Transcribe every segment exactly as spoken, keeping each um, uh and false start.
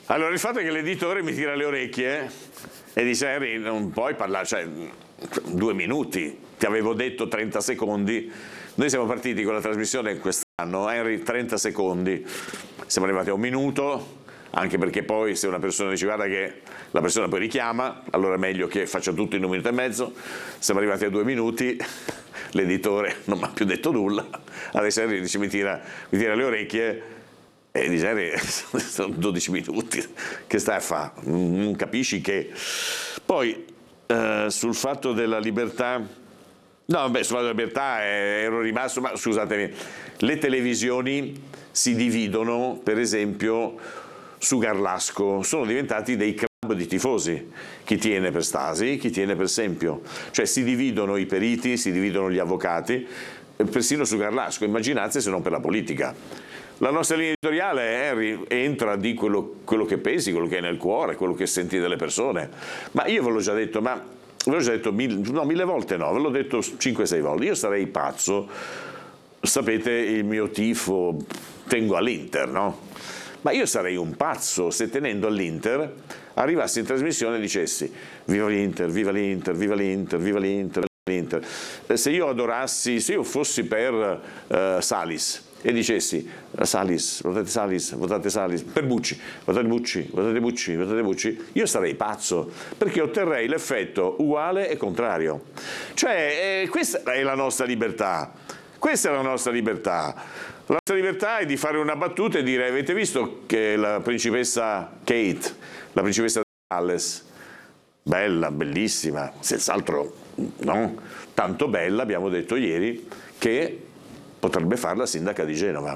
Allora, il fatto è che l'editore mi tira le orecchie e dice: Henry, non puoi parlare, cioè due minuti, ti avevo detto trenta secondi. Noi siamo partiti con la trasmissione quest'anno, Henry, trenta secondi, siamo arrivati a un minuto, anche perché poi se una persona dice guarda che la persona poi richiama, allora è meglio che faccia tutto in un minuto e mezzo. Siamo arrivati a due minuti, l'editore non mi ha più detto nulla, adesso Henry dice, mi tira, mi tira le orecchie e dice Henry, sono dodici minuti, che stai a fare? Non capisci che... Poi eh, sul fatto della libertà, no vabbè, sul fatto della libertà eh, ero rimasto, ma scusatemi, le televisioni si dividono per esempio su Garlasco, sono diventati dei club di tifosi, chi tiene per Stasi, chi tiene per Sempio, cioè si dividono i periti, si dividono gli avvocati, persino su Garlasco, immaginate se non per la politica. La nostra linea editoriale, Henry, entra di quello, quello che pensi, quello che è nel cuore, quello che senti delle persone, ma io ve l'ho già detto, ma ve l'ho già detto mille, no, mille volte no, ve l'ho detto cinque sei volte, io sarei pazzo, sapete il mio tifo, tengo all'Inter, no? Ma io sarei un pazzo se tenendo all'Inter arrivassi in trasmissione e dicessi viva l'Inter, viva l'Inter, viva l'Inter, viva l'Inter, l'Inter. Se io adorassi, se io fossi per uh, Salis e dicessi Salis, votate Salis, votate Salis, per Bucci, votate Bucci, votate Bucci, votate Bucci, io sarei pazzo, perché otterrei l'effetto uguale e contrario. Cioè, eh, questa è la nostra libertà, questa è la nostra libertà. La nostra libertà è di fare una battuta e dire avete visto che la principessa Kate, la principessa di Galles, bella, bellissima, senz'altro no, tanto bella, abbiamo detto ieri, che potrebbe fare la sindaca di Genova.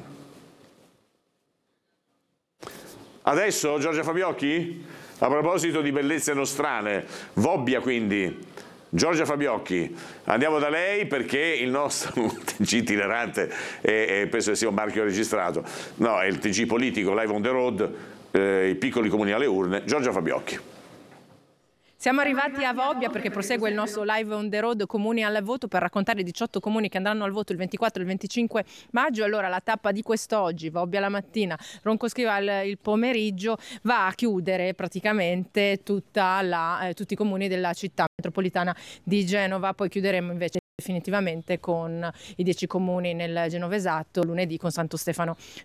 Adesso Giorgia Fabiocchi, a proposito di bellezze nostrane, Vobbia quindi, Giorgia Fabiocchi, andiamo da lei perché il nostro T G itinerante, è, è, penso che sia un marchio registrato, no, è il T G politico, live on the road, eh, i piccoli comuni alle urne, Giorgia Fabiocchi. Siamo arrivati a Vobbia perché prosegue il nostro live on the road comuni al voto per raccontare i diciotto comuni che andranno al voto il ventiquattro e il venticinque maggio. Allora la tappa di quest'oggi, Vobbia la mattina, Roncoscriva il, il pomeriggio, va a chiudere praticamente tutta la, eh, tutti i comuni della città metropolitana di Genova. Poi chiuderemo invece definitivamente con i dieci comuni nel Genovesatto lunedì con Santo Stefano